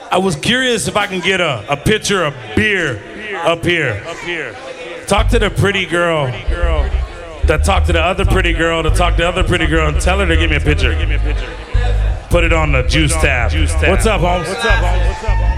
I was curious if I can get a pitcher of beer up here. Talk to the pretty girl that talked to the other pretty girl to talk to the other pretty girl and tell her to give me a pitcher. Put it on the juice tab. What's up, Holmes?